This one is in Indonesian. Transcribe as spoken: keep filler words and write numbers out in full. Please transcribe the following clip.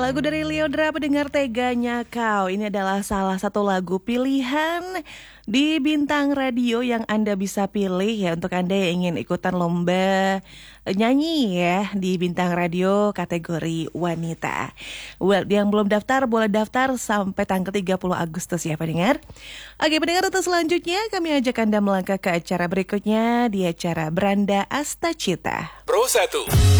Lagu dari Lyodra, Pendengar Teganya Kau. Ini adalah salah satu lagu pilihan di Bintang Radio yang Anda bisa pilih ya untuk Anda yang ingin ikutan lomba nyanyi ya di Bintang Radio kategori wanita. Well, yang belum daftar boleh daftar sampai tanggal tiga puluh Agustus ya pendengar. Oke pendengar, untuk selanjutnya kami ajak Anda melangkah ke acara berikutnya di acara Beranda Astacita. Pro satu.